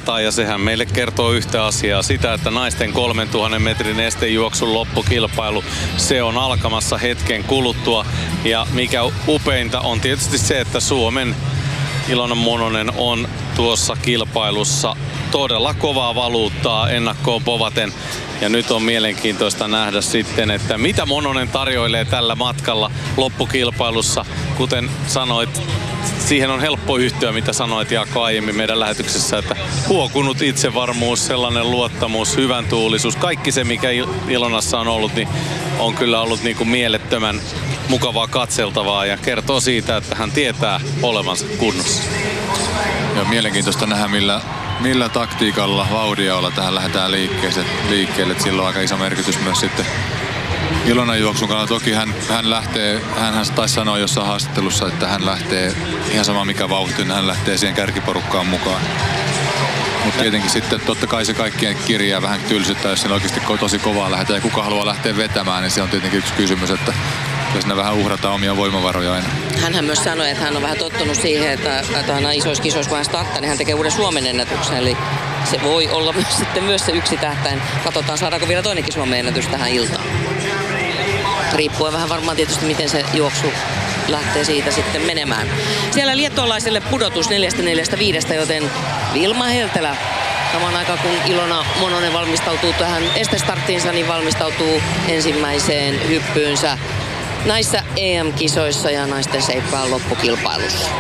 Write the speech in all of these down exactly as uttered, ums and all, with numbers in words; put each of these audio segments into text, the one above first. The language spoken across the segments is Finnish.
pelataan ja sehän meille kertoo yhtä asiaa. Sitä, että naisten kolmentuhannen metrin estejuoksun loppukilpailu, se on alkamassa hetken kuluttua. Ja mikä upeinta on tietysti se, että Suomen Ilona Mononen on tuossa kilpailussa todella kovaa valuuttaa ennakkoon povaten. Ja nyt on mielenkiintoista nähdä sitten, että mitä Mononen tarjoilee tällä matkalla loppukilpailussa. Kuten sanoit, siihen on helppo yhtyä, mitä sanoit Jaakko aiemmin meidän lähetyksessä, että huokunut itsevarmuus, sellainen luottamus, hyvän tuulisuus, kaikki se mikä Ilonassa on ollut, niin on kyllä ollut niin kuin mielettömän mukavaa katseltavaa ja kertoo siitä, että hän tietää olevansa kunnossa. Ja mielenkiintoista nähdä, millä, millä taktiikalla, vauhdilla tähän lähdetään liikkeelle. Et sillä on aika iso merkitys myös sitten Ilonan juoksun kannalta. Toki hän, hän lähtee, hän taisi sanoa jossain haastattelussa, että hän lähtee ihan sama mikä vauhti, niin hän lähtee siihen kärkiporukkaan mukaan. Mutta tietenkin sitten totta kai se kaikkien kirjaa vähän tylsyttää, jos siinä oikeasti tosi kovaa lähdetään ja kuka haluaa lähteä vetämään, niin se on tietenkin yksi kysymys, että jos ne vähän uhrataan omia voimavaroja aina. Hänhän myös sanoi, että hän on vähän tottunut siihen, että, että aina isoissa kisoissa kun hän starttaa, niin hän tekee uuden Suomen ennätyksen. Eli se voi olla myös, sitten myös se yksi tähtäin. Katsotaan, saadaanko vielä toinenkin Suomen ennätys tähän iltaan. Riippuen vähän varmaan tietysti, miten se juoksu lähtee siitä sitten menemään. Siellä liettualaiselle pudotus neljästä neljästä viidestä, joten Vilma Heltelä samaan aikaan kun Ilona Mononen valmistautuu tähän estestarttiinsa, niin valmistautuu ensimmäiseen hyppyynsä näissä E M-kisoissa ja naisten seippään loppukilpailussa.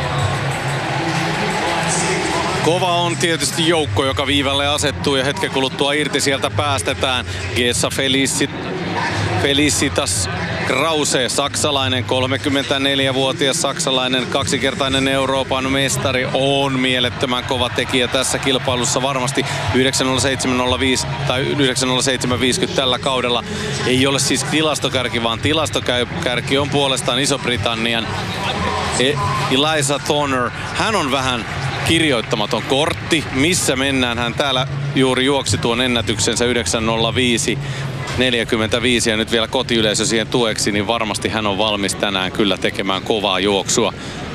Kova on tietysti joukko, joka viivalle asettuu ja hetken kuluttua irti sieltä päästetään. Gesa Felicit, Felicitas Krause, saksalainen, kolmekymmentäneljävuotias saksalainen, kaksikertainen Euroopan mestari, on mielettömän kova tekijä tässä kilpailussa. Varmasti yhdeksän nolla seitsemän nolla viisi tai yhdeksän nolla seitsemän viisikymmentä tällä kaudella ei ole siis tilastokärki, vaan tilastokärki on puolestaan Iso-Britannian Eliza Thorner. Hän on vähän kirjoittamaton kortti. Missä mennään? Hän täällä juuri juoksi tuon ennätyksensä yhdeksän nolla viisi neljäkymmentäviisi ja nyt vielä kotiyleisö siihen tueksi, niin varmasti hän on valmis tänään kyllä tekemään kovaa juoksua.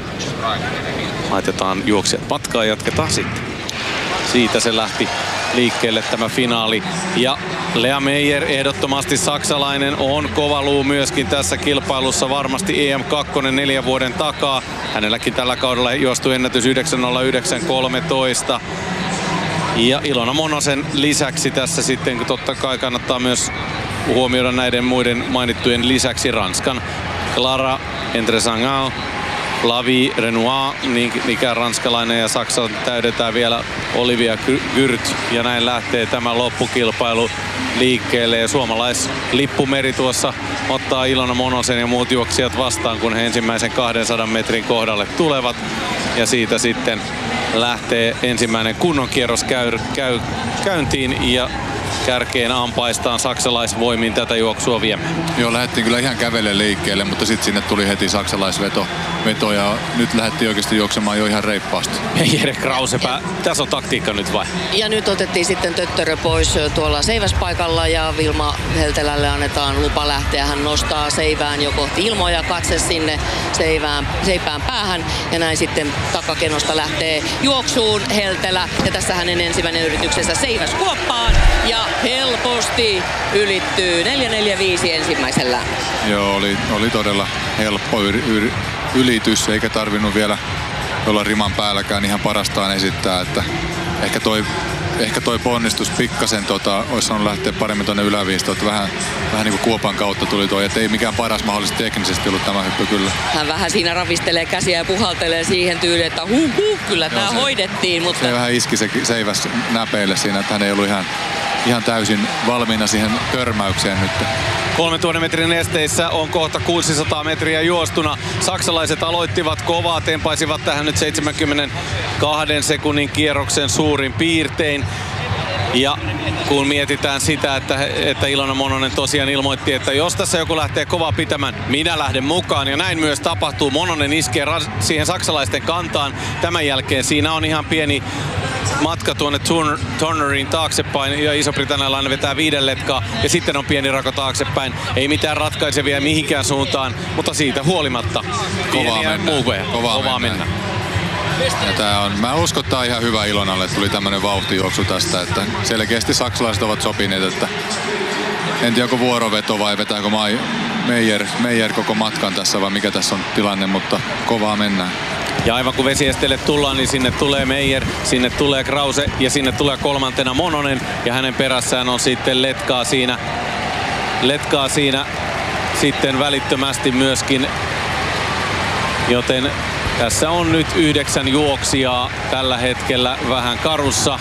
Laitetaan juoksijat matkaan ja jatketaan sitten. Siitä se lähti liikkeelle tämä finaali. Ja Lea Meijer, ehdottomasti saksalainen, on kova luu myöskin tässä kilpailussa. Varmasti E M kaksi neljän vuoden takaa. Hänelläkin tällä kaudella juostui ennätys yhdeksän nolla yhdeksän kolmetoista. Ja Ilona Monosen lisäksi tässä sitten, kun totta kai kannattaa myös huomioida näiden muiden mainittujen lisäksi Ranskan Clara Entresangal, Flavie Renoir, niin mikä ranskalainen, ja Saksan täydetään vielä Olivia Gürt, ja näin lähtee tämä loppukilpailu liikkeelle. Ja suomalaislippumeri tuossa ottaa Ilona Monosen ja muut juoksijat vastaan, kun he ensimmäisen kahdensadan metrin kohdalle tulevat. Ja siitä sitten lähtee ensimmäinen kunnon kierros käy, käy, käyntiin ja kärkeen ampaistaan saksalaisvoimin tätä juoksua viemään. Joo, lähdettiin kyllä ihan kävelle liikkeelle, mutta sitten sinne tuli heti saksalaisveto veto, ja nyt lähdettiin oikeasti juoksemaan jo ihan reippaasti. Jere Krausepä, tässä on taktiikka nyt vai? Ja nyt otettiin sitten Töttörö pois tuolla seiväspaikalla ja Vilma Heltelälle annetaan lupa lähteä. Hän nostaa seivään jo kohti ilmoja, katse sinne seivään, seipään päähän ja näin sitten takakenosta lähtee juoksuun Heltelä. Ja tässä hänen ensimmäinen yrityksensä seiväskuoppaan ja helposti ylittyy neljä neljä viisi ensimmäisellä. Joo, oli, oli todella helppo yri, yri, ylitys, eikä tarvinnut vielä olla riman päälläkään ihan parastaan esittää, että ehkä toi, ehkä toi ponnistus pikkasen tota, olisi saanut lähteä paremmin tuonne yläviistoon, että vähän, vähän niin kuin kuopan kautta tuli toi, että ei mikään paras mahdollisesti teknisesti ollut tämä hyppy kyllä. Hän vähän siinä ravistelee käsiä ja puhaltelee siihen tyyliin, että huh huh, kyllä tämä hoidettiin, mutta... Se vähän iski se seiväs näpeille siinä, että hän ei ollut ihan, ihan täysin valmiina siihen törmäykseen nyt. kolmentuhannen metrin esteissä on kohta kuusisataa metriä juostuna. Saksalaiset aloittivat kovaa, tempaisivat tähän nyt seitsemänkymmentäkaksi sekunnin kierroksen suurin piirtein. Ja kun mietitään sitä, että, että Ilona Mononen tosiaan ilmoitti, että jos tässä joku lähtee kovaa pitämään, minä lähden mukaan. Ja näin myös tapahtuu. Mononen iskee siihen saksalaisten kantaan. Tämän jälkeen siinä on ihan pieni matka tuonne Turner, Turnerin taaksepäin ja Iso-Britannialainen vetää viiden letkaa ja sitten on pieni rako taaksepäin. Ei mitään ratkaisevia mihinkään suuntaan, mutta siitä huolimatta kovaa mennä. Kovaa, Kovaa mennä. mennä. Ja tää on, mä uskon, että tää on ihan hyvä Ilonalle, että tuli tämmönen vauhtijuoksu tästä, että selkeästi saksalaiset ovat sopineet, että en tiedä, onko vuoroveto vai vetääkö Mai, Meijer, Meijer koko matkan tässä vai mikä tässä on tilanne, mutta kovaa mennään. Ja aivan kun Vesiesteelle tullaan, niin sinne tulee Meijer, sinne tulee Krause ja sinne tulee kolmantena Mononen ja hänen perässään on sitten Letkaa siinä, Letkaa siinä sitten välittömästi myöskin, joten tässä on nyt yhdeksän juoksijaa tällä hetkellä vähän karussa.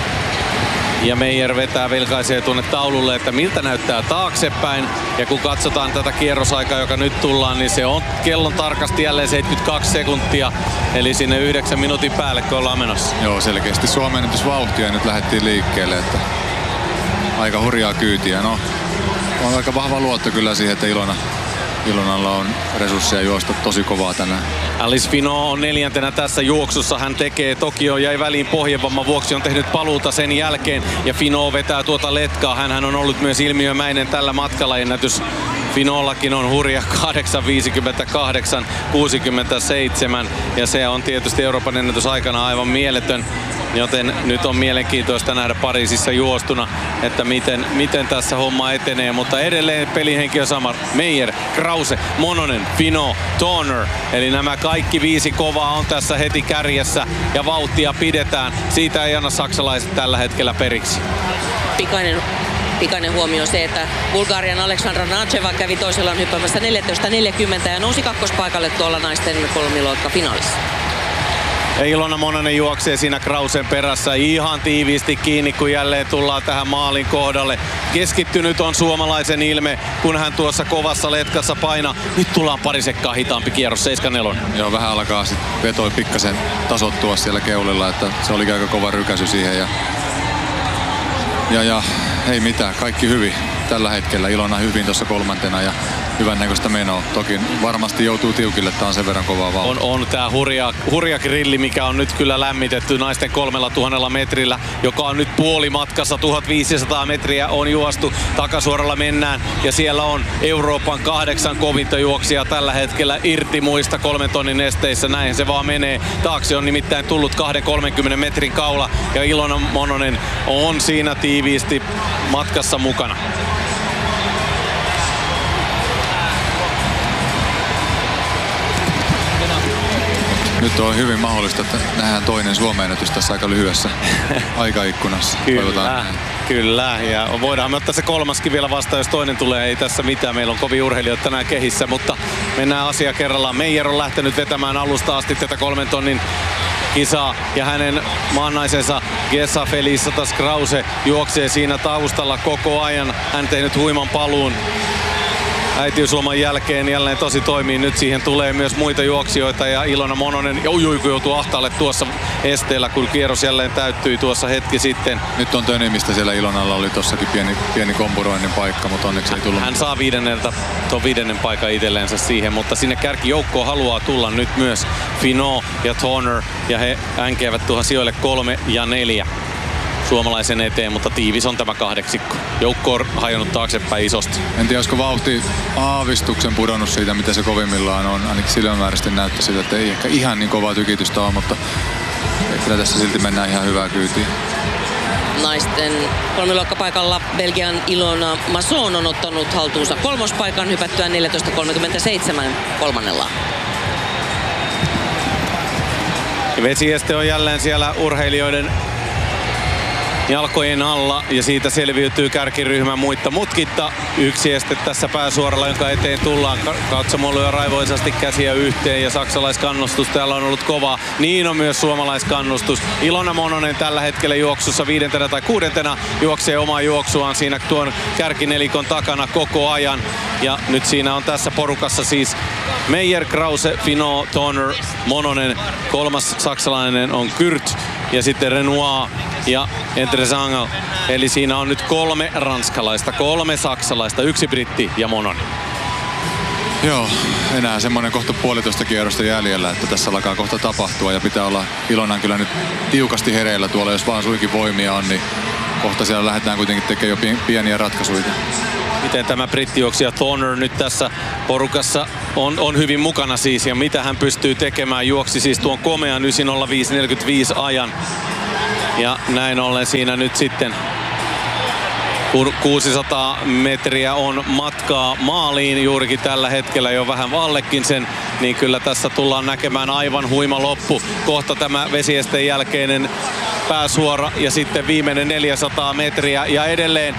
Ja Meijer vetää, vilkaisee tuonne taululle, että miltä näyttää taaksepäin. Ja kun katsotaan tätä kierrosaikaa, joka nyt tullaan, niin se on kellon tarkasti jälleen seitsemänkymmentäkaksi sekuntia. Eli sinne yhdeksän minuutin päälle, kun ollaan menossa. Joo, selkeästi Suomen ennätysvauhtia ja nyt lähdettiin liikkeelle. Että aika hurjaa kyytiä. No, on aika vahva luotto kyllä siihen, että Ilona, Ilonalla on resursseja juosta tosi kovaa tänään. Alice Finot on neljäntenä tässä juoksussa. Hän tekee, Tokio jäi väliin pohjevamman vuoksi, on tehnyt paluuta sen jälkeen. Ja Finot vetää tuota Letkaa. Hänhän on ollut myös ilmiömäinen tällä matkalla. Ennätys Finollakin on hurja kahdeksan viisikymmentäkahdeksan kuusikymmentäseitsemän. Ja se on tietysti Euroopan ennätys aikana aivan mieletön. Joten nyt on mielenkiintoista nähdä Pariisissa juostuna, että miten, miten tässä homma etenee. Mutta edelleen pelihenki on sama. Meijer, Krause, Mononen, Finot, Toner. Eli nämä kaikki viisi kovaa on tässä heti kärjessä ja vauhtia pidetään. Siitä ei anna saksalaiset tällä hetkellä periksi. Pikainen, pikainen huomio on se, että Bulgarian Aleksandra Nacheva kävi toisellaan hyppäämässä neljätoista neljäkymmentä ja nousi kakkospaikalle tuolla naisten kolmiloikka finaalissa. Ja Ilona Mononen juoksee siinä Krausen perässä ihan tiiviisti kiinni, kun jälleen tullaan tähän maalin kohdalle. Keskittynyt on suomalaisen ilme, kun hän tuossa kovassa letkassa painaa. Nyt tullaan pari sekkaa hitaampi kierros, seitsemän neljä. Joo, vähän alkaa sit vetoi pikkasen tasottua siellä keulilla, että se oli aika kova rykäsy siihen. Ja, ja, ja ei mitään, kaikki hyvin tällä hetkellä. Ilona hyvin tuossa kolmantena ja hyvän näköistä menoa. Toki varmasti joutuu tiukille, että on sen verran kovaa vauhtia. On, on tää hurja, hurja grilli, mikä on nyt kyllä lämmitetty naisten kolmella tuhannella metrillä, joka on nyt puolimatkassa. tuhatviisisataa metriä on juostu. Takasuoralla mennään ja siellä on Euroopan kahdeksan kovinta juoksijaa tällä hetkellä irti muista kolmen tonnin esteissä. Näin se vaan menee. Taakse on nimittäin tullut kahden kolmenkymmenen metrin kaula ja Ilona Mononen on siinä tiiviisti matkassa mukana. Nyt on hyvin mahdollista, että nähdään toinen Suomen ennätys tässä aika lyhyessä aikaikkunassa. Kyllä, kyllä. Ja voidaan me ottaa se kolmaskin vielä vastaan, jos toinen tulee. Ei tässä mitään. Meillä on kovin urheilijoita tänään kehissä, mutta mennään asia kerrallaan. Meijer on lähtenyt vetämään alusta asti tätä kolmen tonnin kisaa ja hänen maannaisensa Gesa Felicitas Krause juoksee siinä taustalla koko ajan. Hän tehnyt huiman paluun äitiysloman jälkeen, jälleen tosi toimii. Nyt siihen tulee myös muita juoksijoita ja Ilona Mononen ja ujui, kun joutuu ahtaalle tuossa esteellä, kun kierros jälleen täyttyi tuossa hetki sitten. Nyt on tönimistä siellä Ilonalla, oli tossakin pieni, pieni kompuroinnin paikka, mutta onneksi ei tullut. Hän saa viidenneltä tuon viidennen paikan itselleensä siihen, mutta sinne kärkijoukkoon haluaa tulla nyt myös Finot ja Toner ja he änkeävät tuohon sijoille kolme ja neljä suomalaisen eteen, mutta tiivis on tämä kahdeksikko. Joukko on hajonnut taaksepäin isosti. En tiedä, olisiko vauhti aavistuksen pudonnut siitä, mitä se kovimmillaan on. Ainakin silmämääräisesti näyttää siltä, että ei ehkä ihan niin kovaa tykitystä ole, mutta kyllä tässä silti mennään ihan hyvää kyytiin. Naisten kolmiluokkapaikalla Belgian Ilona Masson on ottanut haltuunsa kolmospaikan hypättyä neljätoista kolmekymmentäseitsemän kolmannella. Vesieste on jälleen siellä urheilijoiden jalkojen alla ja siitä selviytyy kärkiryhmän muitta mutkitta. Yksi este tässä pääsuoralla, jonka eteen tullaan. Katsomo lyö raivoisasti käsiä yhteen ja saksalaiskannustus täällä on ollut kova. Niin on myös suomalaiskannustus. Ilona Mononen tällä hetkellä juoksussa viidentenä tai kuudentena juoksee omaa juoksuaan siinä tuon kärkinelikon takana koko ajan. Ja nyt siinä on tässä porukassa siis Meijer, Krause, Finot, Toner, Mononen. Kolmas saksalainen on Kürt ja sitten Renoir ja Entresangel. Eli siinä on nyt kolme ranskalaista, kolme saksalaista, yksi britti ja Mononen. Joo, enää semmoinen kohta puolitoista kierrosta jäljellä, että tässä alkaa kohta tapahtua ja pitää olla Ilonan kyllä nyt tiukasti hereillä tuolla, jos vaan suinkin voimia on, niin kohta siellä lähdetään kuitenkin tekemään jo pieniä ratkaisuja. miten tämä brittijuoksija Thorner nyt tässä porukassa on, on hyvin mukana siis, ja mitä hän pystyy tekemään. Juoksi siis tuon komean yhdeksän nolla viisi neljäkymmentäviisi ajan. Ja näin ollen siinä nyt sitten kun kuusisataa metriä on matkaa maaliin juurikin tällä hetkellä, jo vähän vallekin sen, niin kyllä tässä tullaan näkemään aivan huima loppu. Kohta tämä vesiesteen jälkeinen pääsuora ja sitten viimeinen neljäsataa metriä ja edelleen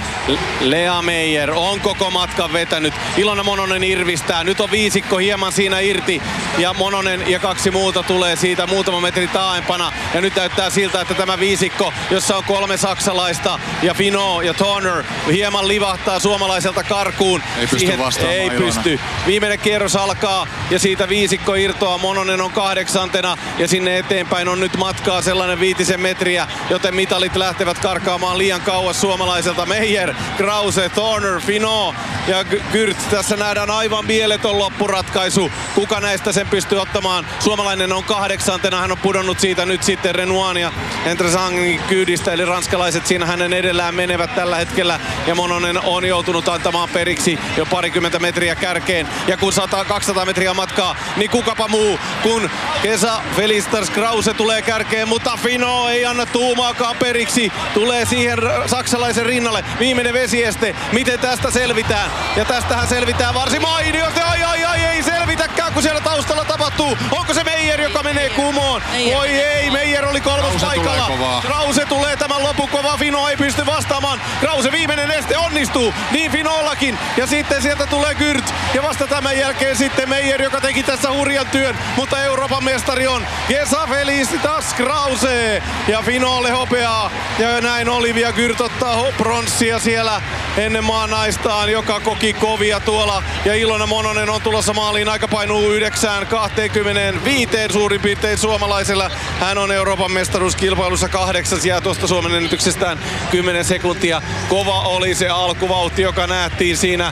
Lea Meijer on koko matkan vetänyt. Ilona Mononen irvistää. Nyt on viisikko hieman siinä irti ja Mononen ja kaksi muuta tulee siitä muutama metri taaempana. Ja nyt näyttää siltä, että tämä viisikko, jossa on kolme saksalaista ja Finot ja Thorner, hieman livahtaa suomalaiselta karkuun. Ei pysty Siihen vastaamaan Ei Ilona. pysty. Viimeinen kierros alkaa ja siitä viisikko irtoaa. Mononen on kahdeksantena ja sinne eteenpäin on nyt matkaa sellainen viitisen metriä, joten mitalit lähtevät karkaamaan liian kauas suomalaiselta. Meijer, Krause, Thorner, Finot ja Gürt. Tässä nähdään aivan mieletön loppuratkaisu. Kuka näistä sen pystyy ottamaan? Suomalainen on kahdeksantena. Hän on pudonnut siitä nyt sitten Renoir ja Entresangin kyydistä, eli ranskalaiset siinä hänen edellään menevät tällä hetkellä. Ja Mononen on joutunut antamaan periksi jo parikymmentä metriä kärkeen. Ja kun sata kaksisataa metriä matkaa, niin kukapa muu kun Gesa Felicitas Krause tulee kärkeen, mutta Finot ei anna tuumaakaan periksi. Tulee siihen saksalaisen rinnalle. Viimeinen vesieste. Miten tästä selvitään? Ja tästähän selvitään varsin mainiosti. Ai ai ai, ei selvitäkään, kun siellä taustalla tapahtuu. Onko se Meijer, joka menee kumoon? Voi ei, Meijer oli kolmas paikalla. Krause tulee tämän lopun kova. Finot ei pysty vastaamaan. Krause viimeinen este onnistuu. Niin Finollakin. Ja sitten sieltä tulee Gürt. Ja vasta tämän jälkeen sitten Meijer, joka teki tässä hurjan työn. Mutta Euroopan mestari on Gesa Felicitas Krause. Ja Finolle hopeaa. Ja näin Olivia Gürt ottaa pronssia siellä ennen maanaistaan, joka koki kovia tuolla. Ja Ilona Mononen on tulossa maaliin. Aika painuu yhdeksään kaksikymmentäviisi suurin piirtein suomalaisella. Hän on Euroopan mestaruuskilpailussa kahdeksas ja tuosta Suomen ennätyksestään kymmenen sekuntia. Kova oli se alkuvauhti, joka nähtiin siinä.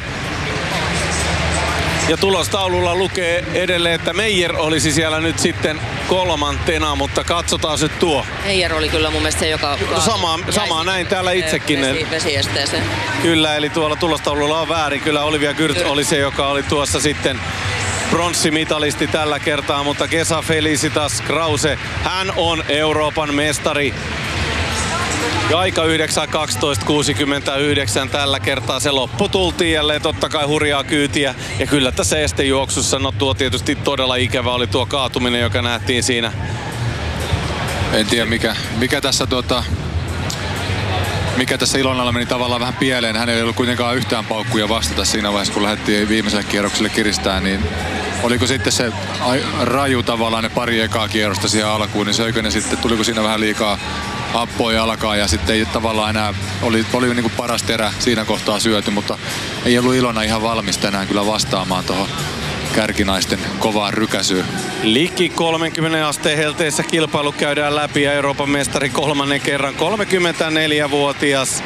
Ja tulostaululla lukee edelleen, että Meijer olisi siellä nyt sitten kolmantena, mutta katsotaan nyt tuo. Meijer oli kyllä mun mielestä se, joka... Sama, sama näin täällä itsekin. Vesi, vesiesteeseen. Kyllä, eli tuolla tulostaululla on väärin. Kyllä Olivia Gürt oli se, joka oli tuossa sitten pronssimitalisti tällä kertaa, mutta Gesa Felicitas Krause, hän on Euroopan mestari. Ja aika yhdeksän kaksitoista kuusikymmentäyhdeksän tällä kertaa se loppu tultiin jälleen totta kai hurjaa kyytiä. Ja kyllä tässä estejuoksussa, no tuo tietysti todella ikävä oli tuo kaatuminen, joka nähtiin siinä. En tiedä mikä, mikä tässä tuota... Mikä tässä Ilonalla meni tavallaan vähän pieleen. Hän ei ollut kuitenkaan yhtään paukkuja vastata siinä vaiheessa, kun lähdettiin viimeiselle kierrokselle kiristää, niin oliko sitten se raju tavallaan ne pari ekaa kierrosta siihen alkuun, niin söikö ne sitten, tuliko siinä vähän liikaa happoa jalkaa ja sitten ei tavallaan enää, oli, oli niin kuin paras terä siinä kohtaa syöty, mutta ei ollut Ilona ihan valmis tänään kyllä vastaamaan tuohon kärkinaisten kovaan rykäsyyn. Liki kolmekymmentä asteen helteessä kilpailu käydään läpi ja Euroopan mestari kolmannen kerran, kolmekymmentäneljävuotias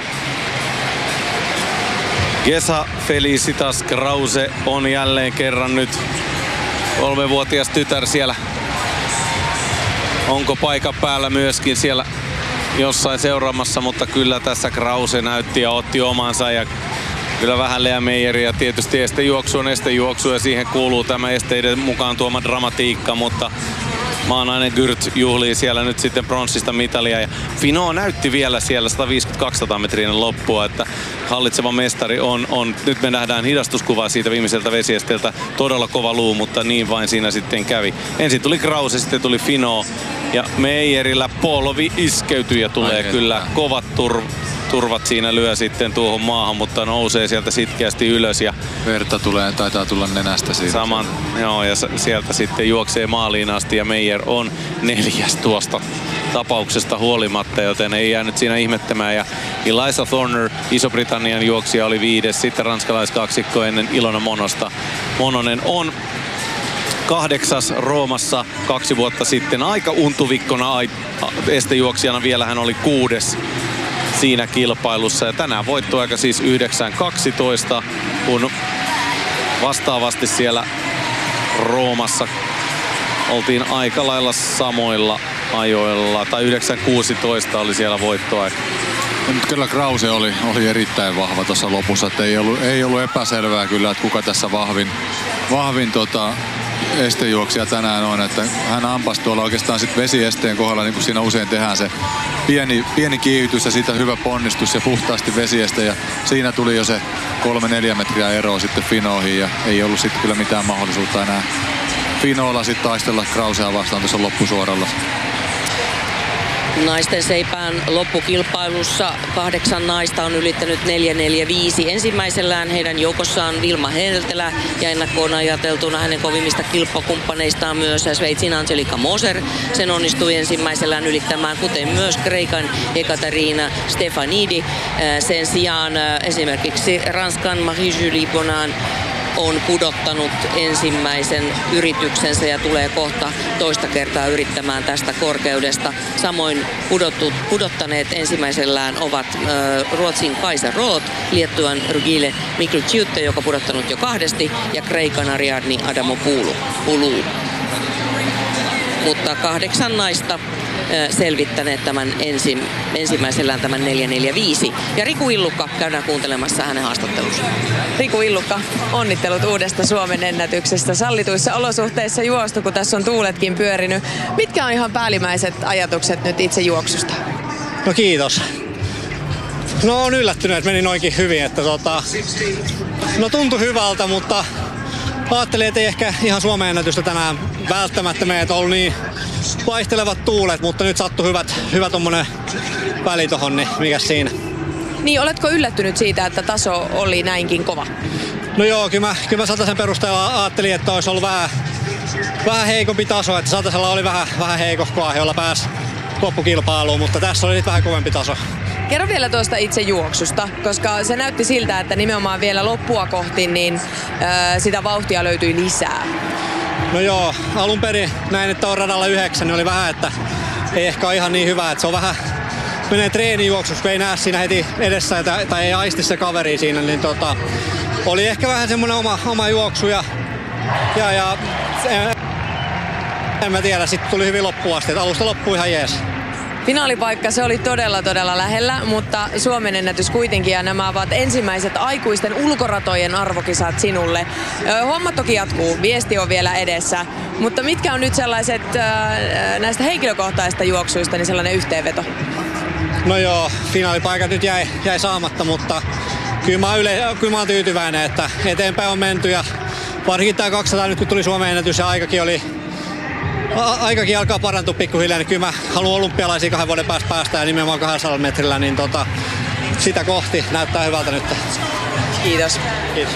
Gesa Felicitas Krause on jälleen kerran nyt kolmevuotias tytär siellä. Onko paikan päällä myöskin siellä jossain seuraamassa, mutta kyllä tässä Krause näytti ja otti omansa ja kyllä vähän Lea Meijeriä tietysti estejuoksu on estejuoksu ja siihen kuuluu tämä esteiden mukaan tuoma dramatiikka, mutta maanainen Gürt juhlii siellä nyt sitten pronssista mitalia ja Finot näytti vielä siellä sata viisikymmentä kaksisataa metrinen loppua, että hallitseva mestari on, on, nyt me nähdään hidastuskuvaa siitä viimeiseltä vesiesteeltä, todella kova luu, mutta niin vain siinä sitten kävi. Ensin tuli Krause, sitten tuli Finot ja Meijerillä polvi iskeytyi ja tulee Ai kyllä että. kovat turv turvat siinä lyö sitten tuohon maahan, mutta nousee sieltä sitkeästi ylös. Ja verta tulee, taitaa tulla nenästä siitä. Saman, joo, ja sieltä sitten juoksee maaliin asti ja Meijer on neljäs tuosta tapauksesta huolimatta, joten ei jäänyt siinä ihmettämään. Ja Eliza Thorner, Iso-Britannian juoksija, oli viides, sitten ranskalaiskaksikko ennen Ilona Monosta. Mononen on kahdeksas Roomassa kaksi vuotta sitten. Aika untuvikkona estejuoksijana vielä hän oli kuudes siinä kilpailussa. Ja tänään voittoaika siis yhdeksän kaksitoista, kun vastaavasti siellä Roomassa oltiin aika lailla samoilla ajoilla. Tai yhdeksän kuusitoista oli siellä voittoaika. Nyt kyllä Krause oli, oli erittäin vahva tuossa lopussa, että ei ollut, ei ollut epäselvää kyllä, että kuka tässä vahvin, vahvin tota, estejuoksija tänään on. Että hän ampasi tuolla oikeastaan sit vesiesteen kohdalla, niin kuin siinä usein tehdään se pieni, pieni kiihdytys ja siitä hyvä ponnistus ja puhtaasti vesieste. Ja siinä tuli jo se kolme neljä metriä eroa sitten Finoihin ja ei ollut sitten kyllä mitään mahdollisuutta enää Finoilla sitten taistella Krausea vastaan tuossa loppusuoralla. Naisten seipään loppukilpailussa kahdeksan naista on ylittänyt neljä neljä viisi. Ensimmäisellään heidän joukossaan Vilma Heltelä ja ennakkoon ajateltuna hänen kovimmista kilppakumppaneistaan myös Sveitsin Angelika Moser. Sen onnistui ensimmäisellään ylittämään, kuten myös Kreikan Ekaterina Stefanidi. Sen sijaan esimerkiksi Ranskan Marie-Julie Bonan on pudottanut ensimmäisen yrityksensä ja tulee kohta toista kertaa yrittämään tästä korkeudesta. Samoin pudotut, pudottaneet ensimmäisellään ovat äh, Ruotsin Kaisa Roth, Liettuan Rugile Miklučiūtė, joka pudottanut jo kahdesti, ja Kreikan Ariadni Adamopoulou. Mutta kahdeksan naista selvittäneet tämän ensi, ensimmäisellään tämän neljä neljä viisi. Ja Riku Illukka, käydään kuuntelemassa hänen haastattelunsa. Riku Illukka, onnittelut uudesta Suomen ennätyksestä. Sallituissa olosuhteissa juostu, kun tässä on tuuletkin pyörinyt. Mitkä on ihan päällimmäiset ajatukset nyt itse juoksusta? No kiitos. No on yllättynyt, että meni noinkin hyvin. Että tota, no tuntui hyvältä, mutta ajattelin, että ei ehkä ihan Suomen ennätystä tänään välttämättä mene, että on ollut niin vaihtelevat tuulet, mutta nyt sattui hyvät, hyvä tommonen väli tohon, niin mikäs siinä. Niin, oletko yllättynyt siitä, että taso oli näinkin kova? No joo, kyllä mä, kyllä mä satasen perusteella ajattelin, että olisi ollut vähän, vähän heikompi taso, että satasella oli vähän, vähän heikohkoa, jolla pääsi loppukilpailuun, mutta tässä oli vähän kovempi taso. Kerro vielä tuosta itse juoksusta, koska se näytti siltä, että nimenomaan vielä loppua kohti, niin ö, sitä vauhtia löytyi lisää. No joo, alun perin näin, että on radalla yhdeksän, niin oli vähän, että ei ehkä ole ihan niin hyvä, että se on vähän, menee treenijuoksuksi, kun ei näe siinä heti edessä tai, tai ei aisti se kaveri siinä, niin tota, oli ehkä vähän semmoinen oma, oma juoksu ja, ja, ja en, en mä tiedä, sitten tuli hyvin loppuun asti, että alusta loppui ihan jees. Finaalipaikka, se oli todella todella lähellä, mutta Suomen ennätys kuitenkin, ja nämä ovat ensimmäiset aikuisten ulkoratojen arvokisat sinulle. Homma toki jatkuu, viesti on vielä edessä, mutta mitkä on nyt sellaiset näistä henkilökohtaisista juoksuista niin sellainen yhteenveto? No joo, finaalipaikat nyt jäi, jäi saamatta, mutta kyllä mä, yle, kyllä mä oon tyytyväinen, että eteenpäin on menty ja varsinkin tää kaksisataa nyt kun tuli Suomen ennätys ja aikakin oli Aikakin alkaa parantua pikkuhiljaa, niin kyllä mä haluan olympialaisia kahden vuoden päästä päästä ja nimenomaan kahdella metrillä, niin tota, sitä kohti näyttää hyvältä nyt. Kiitos. Kiitos.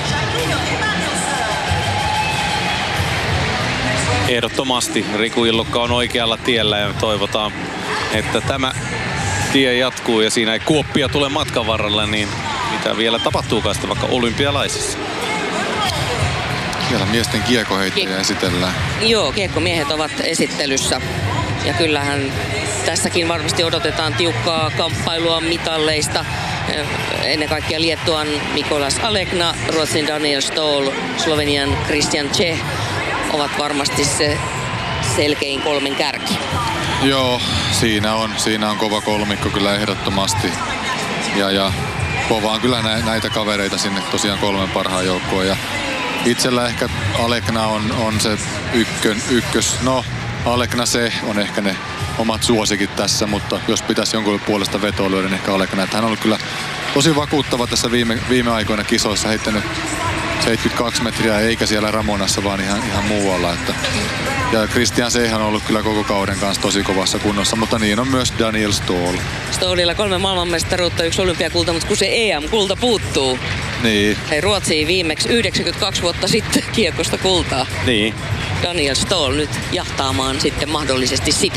Ehdottomasti Riku Illukka on oikealla tiellä ja toivotaan, että tämä tie jatkuu ja siinä ei kuoppia tule matkan varrella, niin mitä vielä tapahtuukaan sitten vaikka olympialaisissa. Siellä miesten kiekoheittäjä esitellään. Joo, kiekkomiehet ovat esittelyssä. Ja kyllähän tässäkin varmasti odotetaan tiukkaa kamppailua mitalleista. Ennen kaikkea Liettuan Mikolas Alekna, Ruotsin Daniel Stoll, Slovenian Christian Čeh ovat varmasti se selkein kolmen kärki. Joo, siinä on, siinä on kova kolmikko kyllä ehdottomasti. Ja, ja povaan kyllä näitä kavereita sinne tosiaan kolmen parhaan joukkoon. Ja itsellä ehkä Alekna on, on se ykkön, ykkös. No, Alekna se on ehkä ne omat suosikit tässä, mutta jos pitäisi jonkun puolesta vetoa lyödä, niin ehkä Alekna. Että hän on ollut kyllä tosi vakuuttava tässä viime, viime aikoina kisoissa, heittänyt seitsemänkymmentäkaksi metriä, eikä siellä Ramonassa, vaan ihan, ihan muualla. Että. Ja Christian Seihan on ollut kyllä koko kauden kanssa tosi kovassa kunnossa, mutta niin on myös Daniel Stoll. Stollilla kolme maailmanmestaruutta, yksi olympiakulta, mutta kun se E M-kulta puuttuu. Niin. Hei, Ruotsiin viimeksi yhdeksänkymmentäkaksi vuotta sitten kiekosta kultaa. Niin. Daniel Stoll nyt jahtaamaan sitten mahdollisesti sitä.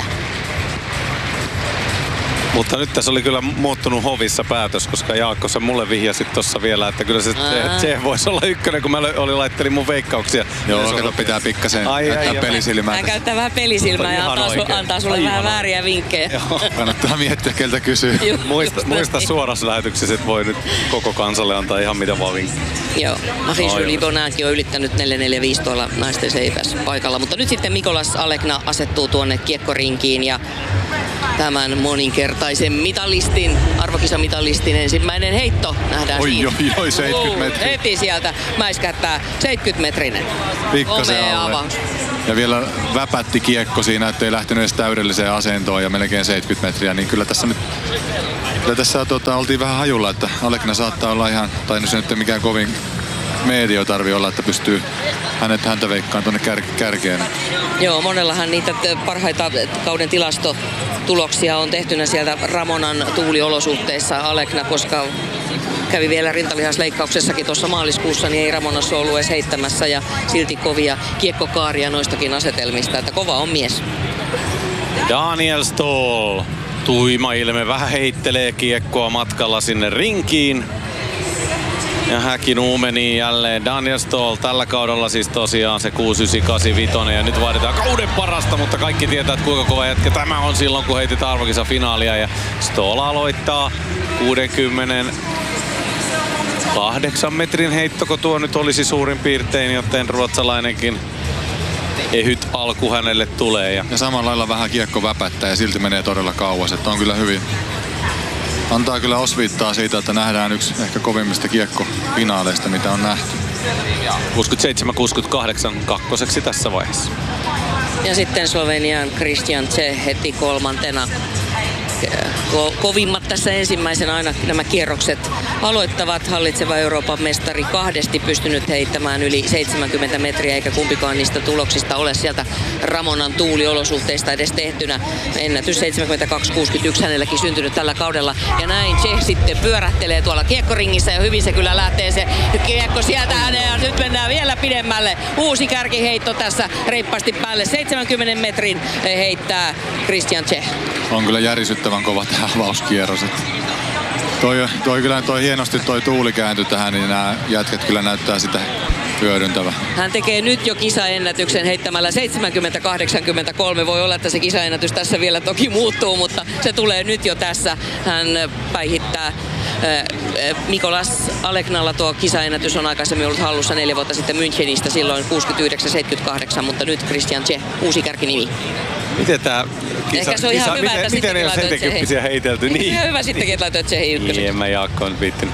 Mutta nyt tässä oli kyllä muuttunut hovissa päätös, koska Jaakko sen mulle vihjasi tuossa vielä, että kyllä se Tseh voisi olla ykkönen, kun mä oli laittelin mun veikkauksia. Joo, kato, pitää pikkasen ai, käyttää ai, pelisilmää. Hän käyttää vähän pelisilmää ja antaa, su, antaa sulle aivan vähän vääriä vinkkejä. Joo. Kannattaa miettiä, keltä kysyy. Juh, muista muista suorassa lähetyksessä, että voi nyt koko kansalle antaa ihan mitä vaan vinkkejä. Joo, Marie-Julie Bonankin on ylittänyt neljä neljä viisi tuolla naisten seipäs paikalla. Mutta nyt sitten Mikolas Alekna asettuu tuonne kiekkorinkiin ja tämän moninkertaisen mitalistin, arvokisamitalistin ensimmäinen heitto nähdään Oi, siinä. oi, oi, seitsemänkymmentä Oh, metriä. heti sieltä mäiskättää seitsemänkymmentä metrinen. Pikkasen Komea alle. avaus. Ja vielä väpätti kiekko siinä, ettei lähtenyt edes täydelliseen asentoon ja melkein seitsemänkymmentä metriä, niin kyllä tässä nyt kyllä tässä tota, oltiin vähän hajulla, että Alekna saattaa olla ihan, tai no se nyt ei mikään kovin medio tarvii olla, että pystyy hänet häntä veikkaan tuonne kär, kärkeen. Joo, monellahan niitä parhaita kauden tilastotuloksia on tehtynä sieltä Ramonan tuuliolosuhteissa Alekna, koska kävi vielä rintalihasleikkauksessakin tuossa maaliskuussa, niin ei Ramonassa ollut edes heittämässä ja silti kovia kiekkokaaria noistakin asetelmista, että kova on mies. Daniel Ståhl. Tuima ilme, vähän heittelee kiekkoa matkalla sinne rinkiin. Ja Häkin uumeni jälleen. Daniel Ståhl tällä kaudella siis tosiaan se kuusi yhdeksän kahdeksan viisi ja nyt vaaditaan kauden parasta, mutta kaikki tietää, että kuinka kova jätkä tämä on silloin, kun heitetään arvokisafinaalia. Ja Ståhl aloittaa kuusikymmentäkahdeksan metrin heittoko tuo nyt olisi suurin piirtein, joten ruotsalainenkin ehyt alku hänelle tulee. Ja, ja samalla lailla vähän kiekko väpättää ja silti menee todella kauas, että on kyllä hyvin. Antaa kyllä osviittaa siitä, että nähdään yksi ehkä kovimmista kiekkofinaaleista, mitä on nähty. kuusikymmentäseitsemän kuusikymmentäkahdeksan kakkoseksi tässä vaiheessa. Ja sitten Slovenian Christian Tse heti kolmantena. Ko- kovimmat tässä ensimmäisen aina nämä kierrokset aloittavat. Hallitseva Euroopan mestari kahdesti pystynyt heittämään yli seitsemänkymmentä metriä, eikä kumpikaan niistä tuloksista ole sieltä Ramonan tuuliolosuhteista edes tehtynä. Ennätys seitsemänkymmentäkaksi kuusikymmentäyksi hänelläkin syntynyt tällä kaudella. Ja näin Tse sitten pyörähtelee tuolla kiekkoringissä ja hyvin se kyllä lähtee se kiekko sieltä häneen. Ja nyt mennään vielä pidemmälle. Uusi kärkiheitto tässä reippaasti päälle. seitsemänkymmenen metrin heittää Christian Tse. On kyllä järisyttävän kova tämä avauskierros. Toi, toi kyllä toi hienosti toi tuuli kääntyi tähän, niin nämä jätkät kyllä näyttää sitä hyödyntävä. Hän tekee nyt jo kisaennätyksen heittämällä seitsemänkymmentä kahdeksankymmentäkolme. Voi olla, että se kisaennätys tässä vielä toki muuttuu, mutta se tulee nyt jo tässä. Hän päihittää Mikolas Aleknalla tuo kisaennätys on aikaisemmin ollut hallussa neljä vuotta sitten Münchenistä, silloin kuusikymmentäyhdeksän seitsemänkymmentäkahdeksan, mutta nyt Christian Tse, uusi kärkinimi. Miten tää kisa, Ehkä se on ihan kisa, hyvä, miten, että miten ei ole sittenkin laitoit seitsemänkymmentä heitelty? Niin. Ihan hyvä sittenkin, että laitoit Tsehin ykköseksi. Niin, en mä Jaakko on viittinyt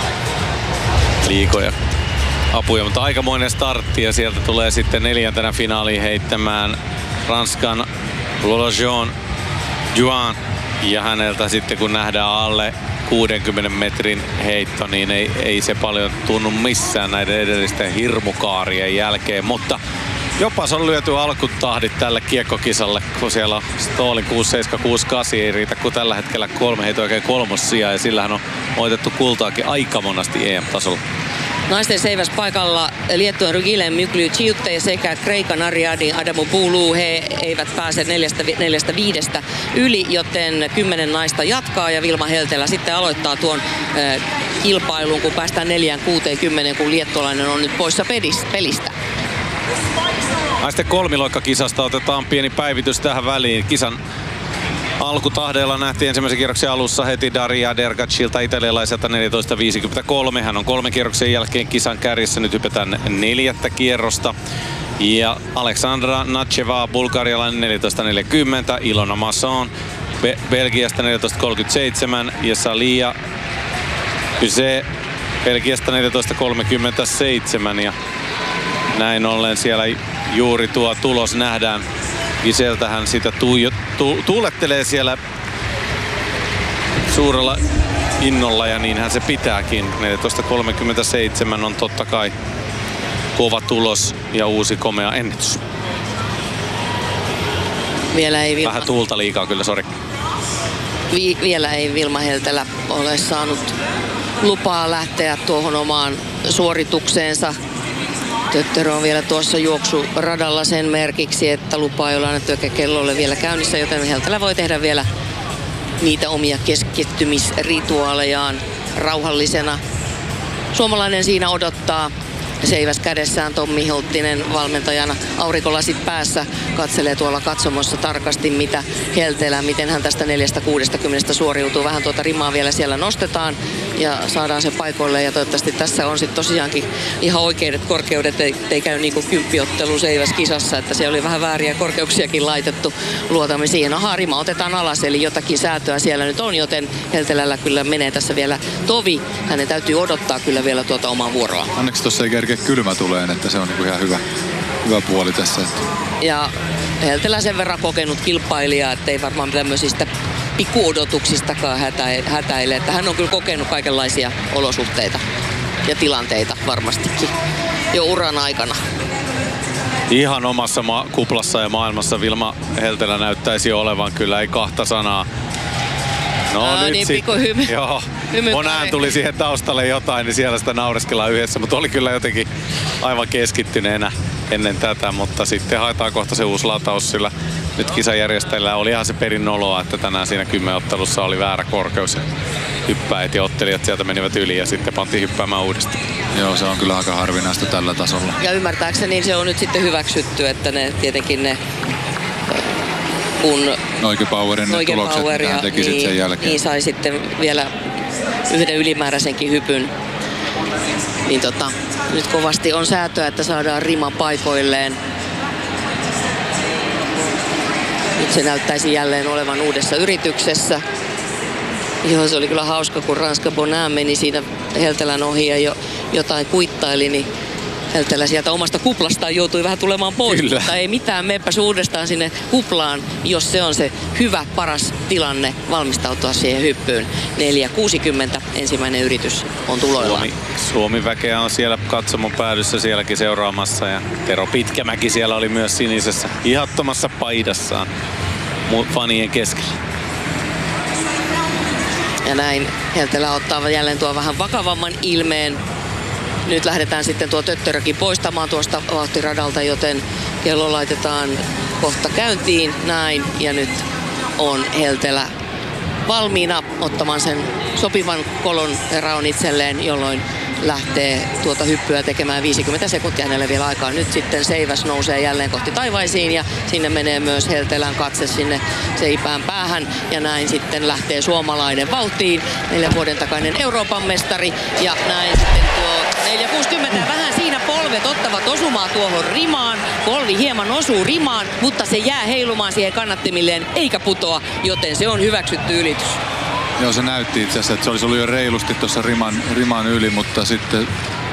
liikoja apuja, mutta aikamoinen startti ja sieltä tulee sitten neljäntenä finaaliin heittämään Ranskan Lolojean Juan ja häneltä sitten kun nähdään alle kuudenkymmenen metrin heitto, niin ei, ei se paljon tunnu missään näiden edellisten hirmukaarien jälkeen, mutta jopa se on lyöty alkutahdit tälle kiekkokisalle, kun siellä on Ståhlin kuusi seitsemän kuusi kahdeksan, ei riitä kuin tällä hetkellä kolme heitä oikein kolmossija ja sillähän on voitettu kultaakin aika monasti E M-tasolla. Naisten seiväs paikalla Liettuan Rugile Mykly-Chiutte sekä Kreikan Ariadi Adamopoulou. He eivät pääse neljästä, neljästä viidestä yli, joten kymmenen naista jatkaa ja Vilma Heltelä sitten aloittaa tuon äh, kilpailun, kun päästään neljään kuuteenkymmeneen, kun liettualainen on nyt poissa pelistä. Naisten kolmiloikkakisasta otetaan pieni päivitys tähän väliin. Kisan alkutahdeella nähtiin ensimmäisen kierroksen alussa heti Daria Dergacilta italialaiselta neljätoista viisikymmentäkolme. Hän on kolmen kierroksen jälkeen kisan kärjessä. Nyt hypätään neljättä kierrosta. Ja Aleksandra Nacheva, bulgarialainen neljätoista neljäkymmentä. Ilona Masson Be- Belgiasta neljätoista kolmekymmentäseitsemän. Ja Salia Yse Belgiasta neljätoista kolmekymmentäseitsemän. Ja näin ollen siellä juuri tuo tulos nähdään. Giseltähän sitä tuijo, tu, tuulettelee siellä suurella innolla ja niinhän se pitääkin. neljätoista kolmekymmentäseitsemän on totta kai kova tulos ja uusi komea ennätys. Vielä ei Vilma, Vähän tuulta liikaa kyllä, sori. vi, vielä ei Vilma Heltelä ole saanut lupaa lähteä tuohon omaan suoritukseensa. Töttörö on vielä tuossa juoksuradalla sen merkiksi, että lupa ei ole annettu eikä kello ole vielä käynnissä, joten Heltelä voi tehdä vielä niitä omia keskittymisrituaalejaan rauhallisena. Suomalainen siinä odottaa. Seiväs kädessään Tommi Hulttinen valmentajana aurinkolasit päässä katselee tuolla katsomossa tarkasti mitä Heltelä, miten hän tästä neljästä kuudestakymmenestä suoriutuu. Vähän tuota rimaa vielä siellä nostetaan ja saadaan se paikoille. Ja toivottavasti tässä on sitten tosiaankin ihan oikeudet korkeudet, ettei käy niin kuin kymppiottelu seiväskisassa, että se oli vähän vääriä korkeuksiakin laitettu. Luotamme siihen. Aha, rima otetaan alas, eli jotakin säätöä siellä nyt on, joten Heltelällä kyllä menee tässä vielä tovi. Hänen täytyy odottaa kyllä vielä tuota omaa vuoroa. Onneksi tuossa ei kerkeä kylmä tuleen, että se on niinku ihan hyvä, hyvä puoli tässä. Ja Heltelä sen verran kokenut kilpailija, ettei varmaan tämmöisistä pikkuodotuksistakaan hätäile. Että hän on kyllä kokenut kaikenlaisia olosuhteita ja tilanteita varmastikin jo uran aikana. Ihan omassa ma- kuplassa ja maailmassa Vilma Heltelä näyttäisi olevan, kyllä ei kahta sanaa. No Aa, nyt niin sitten, hymy. joo, monään tuli siihen taustalle jotain, niin siellä sitä naureskellaan yhdessä, mutta oli kyllä jotenkin aivan keskittyneenä ennen tätä, mutta sitten haetaan kohta se uusi lataus, sillä nyt kisajärjestäjillä oli ihan se perin noloa, että tänään siinä kymmenottelussa oli väärä korkeus ja hyppäät ja ottelijat sieltä menivät yli ja sitten pantiin hyppäämään uudestaan. Joo, se on kyllä aika harvinaista tällä tasolla. Ja ymmärtääkseni se on nyt sitten hyväksytty, että ne tietenkin ne kun Noike Powerin ne tulokset, mitä hän teki niin, sen jälkeen. Niin sai sitten vielä yhden ylimääräisenkin hypyn. Niin tota, nyt kovasti on säätöä, että saadaan rima paikoilleen. Nyt se näyttäisi jälleen olevan uudessa yrityksessä. Joo, se oli kyllä hauska, kun Ranska Bonin meni siinä Heltelän ohi ja jo, jotain kuittaili, niin Heltelä sieltä omasta kuplastaan joutui vähän tulemaan pois. Kyllä. Mutta ei mitään, meppäs uudestaan sinne kuplaan, jos se on se hyvä, paras tilanne valmistautua siihen hyppyyn. neljä kuusikymmentä ensimmäinen yritys on tuloillaan. Suomi, Suomi väkeä on siellä katsomon päädyssä sielläkin seuraamassa ja Tero Pitkämäki siellä oli myös sinisessä ihattomassa paidassaan fanien keskellä. Ja näin Heltelä ottaa jälleen tuo vähän vakavamman ilmeen. Nyt lähdetään sitten tuo töttörökin poistamaan tuosta vauhtiradalta, joten kello laitetaan kohta käyntiin. Näin. Ja nyt on Heltelä valmiina ottamaan sen sopivan kolon raon itselleen, jolloin lähtee tuota hyppyä tekemään viisikymmentä sekuntia hänelle vielä aikaa. Nyt sitten seiväs nousee jälleen kohti taivaisiin ja sinne menee myös Heltelän katse sinne seipään päähän. Ja näin sitten lähtee suomalainen vauhtiin, neljän vuoden takainen Euroopan mestari. Ja näin sitten tuo neljä kuusikymmentä vähän siinä polvet ottavat osumaa tuohon rimaan. Polvi hieman osuu rimaan, mutta se jää heilumaan siihen kannattimilleen eikä putoa, joten se on hyväksytty ylitys. Joo, se näytti itse asiassa, että se olisi ollut jo reilusti tuossa riman, riman yli, mutta sitten...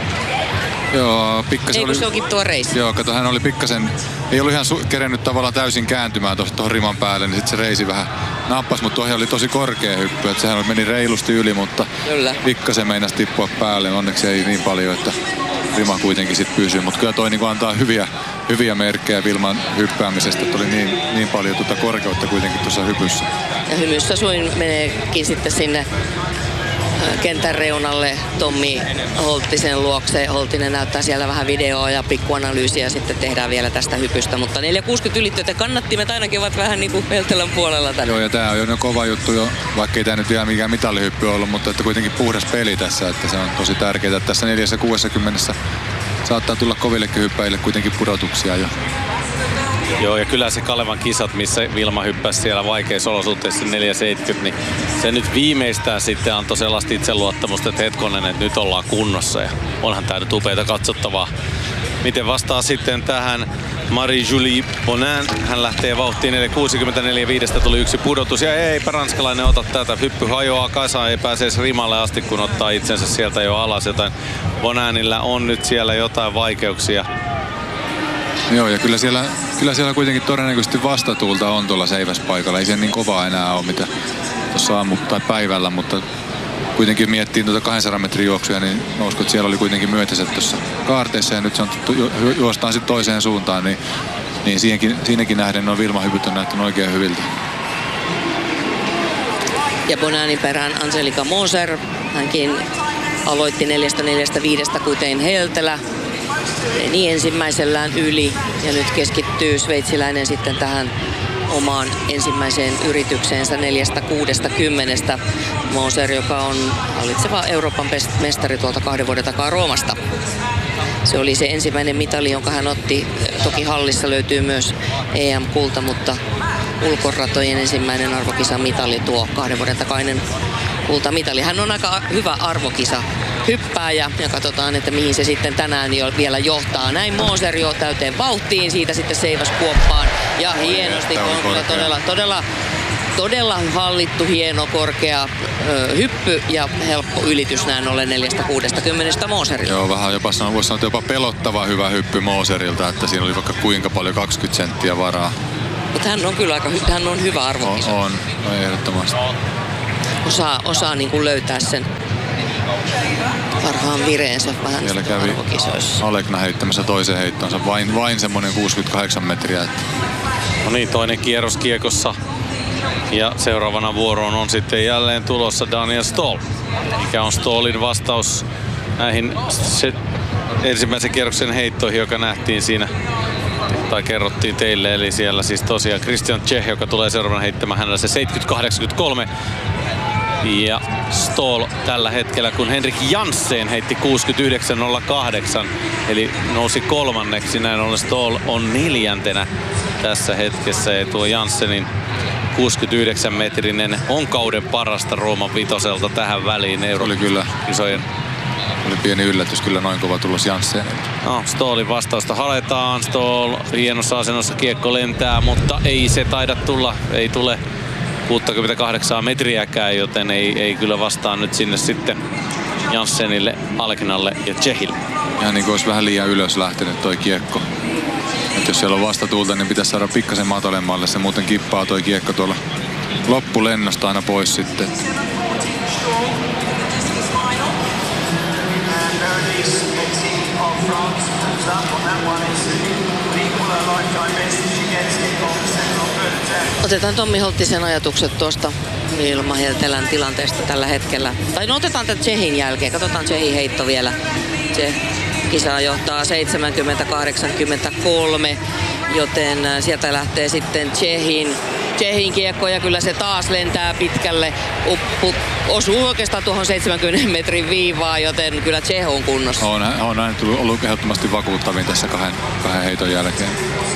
Joo, pikkasen oli... oli... se onkin tuo reisi. Joo, kato, hän oli pikkasen... Ei ollut ihan su- kerennyt tavallaan täysin kääntymään tuohon riman päälle, niin sitten se reisi vähän nappasi, mutta tuohon oli tosi korkea hyppy, että sehän meni reilusti yli, mutta kyllä. Pikkasen meinasi tippua päälle. Onneksi ei niin paljon, että rima kuitenkin sitten pysyy, mutta kyllä toi niinku antaa hyviä, hyviä merkkejä Vilman hyppäämisestä, että oli niin, niin paljon tuota korkeutta kuitenkin tuossa hypyssä. Ja hymyssä suin meneekin sitten sinne kentän reunalle Tommi Holttisen luokse. Holttinen näyttää siellä vähän videoa ja pikkuanalyysiä sitten tehdään vielä tästä hypystä. Mutta neljä kuusikymmentä ylittyötä kannattimet ainakin ovat vähän niin kuin Heltelän puolella tänne. Joo, ja tää on jo kova juttu jo, vaikka ei tää nyt ihan mikään mitallihyppy ollut, mutta että kuitenkin puhdas peli tässä, että se on tosi tärkeää, että tässä neljä kuusikymmentä saattaa tulla kovillekin hyppäjille kuitenkin pudotuksia jo. Joo, ja kyllä se Kalevan kisat, missä Vilma hyppäsi siellä vaikeissa olosuhteissa neljä seitsemänkymmentä, niin se nyt viimeistään sitten antoi sellaista itseluottamusta, että hetkonen, että nyt ollaan kunnossa ja onhan tää nyt upeita katsottavaa. Miten vastaa sitten tähän Marie-Julie Bonin? Hän lähtee vauhtiin neljä kuusikymmentä, neljä viisi tuli yksi pudotus ja eipä ranskalainen ota tätä. Hyppy hajoaa kasaan, ei pääse edes rimalle asti, kun ottaa itsensä sieltä jo alas. Jotain Boninilla on nyt siellä jotain vaikeuksia. Joo, ja kyllä siellä, kyllä siellä kuitenkin todennäköisesti vastatuulta on tuolla seiväspaikalla. Ei se niin kovaa enää ole, mitä tuossa aamu tai päivällä, mutta kuitenkin miettii tuota kahdensadan metrin juoksuja, niin uskon, että siellä oli kuitenkin myötäiset tuossa kaarteissa ja nyt se on ju- ju- juostaan sitten toiseen suuntaan, niin, niin siinäkin, siinäkin nähden nuo Vilma-hypyt on näyttänyt oikein hyviltä. Ja Boninin perään Angelika Moser, hänkin aloitti neljästä neljästä viidestä kuten Heltelä. Meni ensimmäisellään yli ja nyt keskittyy sveitsiläinen sitten tähän omaan ensimmäiseen yritykseensä neljästä kuudesta kymmenestä. Moser, joka on hallitseva Euroopan mestari tuolta kahden vuoden takaa Roomasta. Se oli se ensimmäinen mitali, jonka hän otti. Toki hallissa löytyy myös E M-kulta, mutta ulkoratojen ensimmäinen arvokisan mitali tuo kahden vuoden takainen kultamitali. Hän on aika hyvä arvokisa hyppääjä ja katsotaan, että mihin se sitten tänään jo vielä johtaa. Näin Moser jo täyteen vauhtiin, siitä sitten seivas kuoppaan ja hienosti on kyllä todella, todella, todella hallittu, hieno, korkea ö, hyppy ja helppo ylitys näin ollen neljästä kuudestakymmenestä Moserilta. Joo, vähän jopa sanoa, voisi sanoa, jopa pelottava hyvä hyppy Moserilta, että siinä oli vaikka kuinka paljon kaksikymmentä senttiä varaa. Mutta hän on kyllä aika hy- hän on hyvä arvokisa. On, on ehdottomasti. Osaa, osaa niin kuin löytää sen parhaan vireensä vähän Siellä kävi arvokisoissa. Alekna heittämässä toisen heittonsa, vain, vain semmoinen kuusikymmentäkahdeksan metriä. Että... No niin, toinen kierros kiekossa. Ja seuraavana vuoroon on sitten jälleen tulossa Daniel Stoll. Mikä on Stollin vastaus näihin se ensimmäisen kierroksen heittoihin, joka nähtiin siinä tai kerrottiin teille, eli siellä siis tosiaan Christian Čech, joka tulee seuraavana heittämään hänellä se seitsemänkymmentä kahdeksankymmentäkolme. Ja Stoll tällä hetkellä, kun Henrik Janssen heitti kuusikymmentäyhdeksän nolla kahdeksan, eli nousi kolmanneksi, näin ollen Stoll on neljäntenä tässä hetkessä, ja tuo Janssenin kuusikymmentäyhdeksän metrinen on kauden parasta Rooman vitoselta tähän väliin Eurokisojen. Oli pieni yllätys kyllä noin kova tulos Janssenilta. No, Stollin vastausta haletaan. Stoll hienossa asennossa, kiekko lentää, mutta ei se taida tulla, ei tule kuusikymmentäkahdeksan metriäkään, joten ei, ei kyllä vastaa nyt sinne sitten Janssenille, Aleknalle ja Čechille. Ihan niin kuin olisi vähän liian ylös lähtenyt toi kiekko. Et jos siellä on vastatuulta, niin pitäisi saada pikkasen matalemmalle. Se muuten kippaa toi kiekko tuolla loppulennosta aina pois sitten. Otetaan Tommi Holttisen ajatukset tuosta Vilma Heltelän tilanteesta tällä hetkellä. Tai no otetaan tätä Čechin jälkeen. Katsotaan Čechin heitto vielä. Se kisa johtaa seitsemänkymmentä kahdeksankymmentäkolme, joten sieltä lähtee sitten Čechin. Čechin kiekko ja kyllä se taas lentää pitkälle. Uppu, osuu oikeastaan tuohon seitsemänkymmenen metrin viivaan, joten kyllä Čech on kunnossa. On, on näin ollut ehdottomasti vakuuttavin tässä kahden, kahden heiton jälkeen.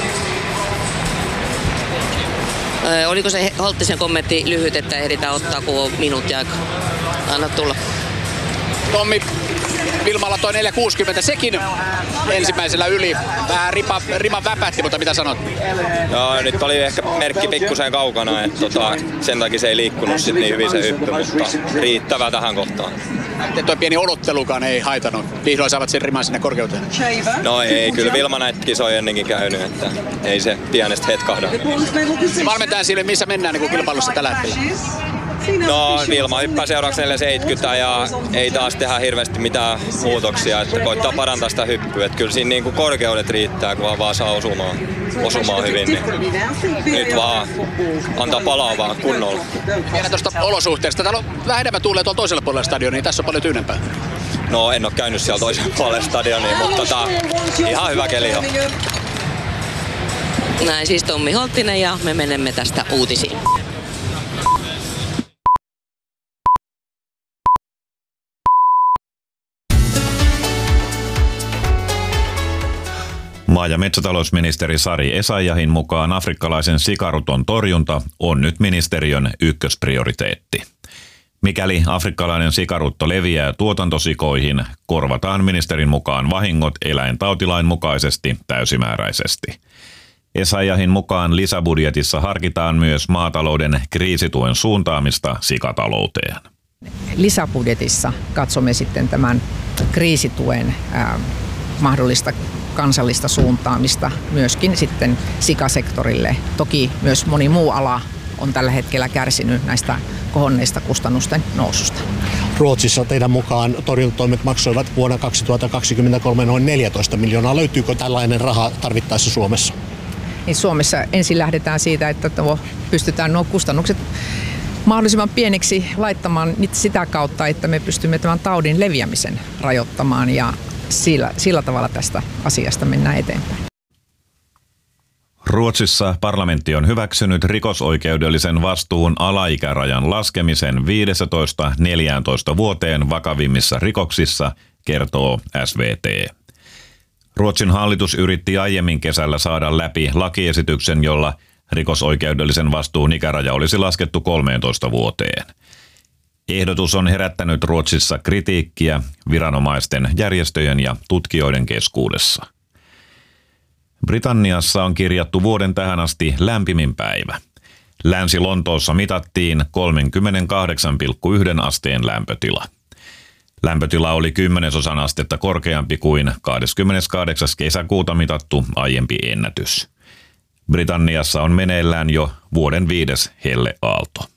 Ö, oliko se Holttisen kommentti lyhyt, että ehditään ottaa kun minuutti aika? Anna tulla. Tommi, Vilmalla toi neljä kuusikymmentä, sekin ensimmäisellä yli. Vähän ripa, rima väpähti, mutta mitä sanot? No, nyt oli ehkä merkki pikkusen kaukana, että tota, sen takia se ei liikkunut sit niin hyvin se hyppy, mutta riittävä tähän kohtaan. Ja tuo pieni odottelukaan ei haitanut. Vihdoin saavat sen riman sinne korkeuteen. No ei, kyllä Vilma näitä kisoja ennenkin käynyt, että ei se pienestä hetkahda. Valmentajan sille, missä mennään niin kilpailussa tällä hetkellä? No Vilma hyppää seuraavaksi neljä seitsemänkymmentä ja ei taas tehdä hirveästi mitään muutoksia, että koittaa parantaa sitä hyppyä. Että kyllä siinä niin kuin korkeudet riittää, kun vaan saa osumaan, osumaan hyvin. Niin nyt vaan antaa palaa vaan kunnolla. Vielä tuosta olosuhteesta. Täällä on vähän enemmän tuulee tuolla toisella puolella stadionia, niin tässä on paljon tyynempää. No en ole käynyt siellä toisella puolella stadionia, mutta tota, ihan hyvä keli on. Näin siis Tommi Holttinen ja me menemme tästä uutisiin. Maa- ja metsätalousministeri Sari Essayahin mukaan afrikkalaisen sikaruton torjunta on nyt ministeriön ykkösprioriteetti. Mikäli afrikkalainen sikarutto leviää tuotantosikoihin, korvataan ministerin mukaan vahingot eläintautilain mukaisesti täysimääräisesti. Essayahin mukaan lisäbudjetissa harkitaan myös maatalouden kriisituen suuntaamista sikatalouteen. Lisäbudjetissa katsomme sitten tämän kriisituen ää, mahdollista kansallista suuntaamista myöskin sitten sikasektorille. Toki myös moni muu ala on tällä hetkellä kärsinyt näistä kohonneista kustannusten noususta. Ruotsissa teidän mukaan torjuntatoimet maksoivat vuonna kaksituhattakaksikymmentäkolme noin neljätoista miljoonaa. Löytyykö tällainen raha tarvittaessa Suomessa? Niin Suomessa ensin lähdetään siitä, että tuo, pystytään nuo kustannukset mahdollisimman pieniksi laittamaan sitä kautta, että me pystymme tämän taudin leviämisen rajoittamaan ja sillä, sillä tavalla tästä asiasta mennään eteenpäin. Ruotsissa parlamentti on hyväksynyt rikosoikeudellisen vastuun alaikärajan laskemisen viidestätoista neljääntoista vuoteen vakavimmissa rikoksissa, kertoo S V T. Ruotsin hallitus yritti aiemmin kesällä saada läpi lakiesityksen, jolla rikosoikeudellisen vastuun ikäraja olisi laskettu kolmeentoista vuoteen. Ehdotus on herättänyt Ruotsissa kritiikkiä viranomaisten, järjestöjen ja tutkijoiden keskuudessa. Britanniassa on kirjattu vuoden tähän asti lämpimin päivä. Länsi-Lontoossa mitattiin kolmekymmentäkahdeksan pilkku yksi asteen lämpötila. Lämpötila oli kymmenesosan astetta korkeampi kuin kahdeskymmeneskahdeksas kesäkuuta mitattu aiempi ennätys. Britanniassa on meneillään jo vuoden viides helleaalto.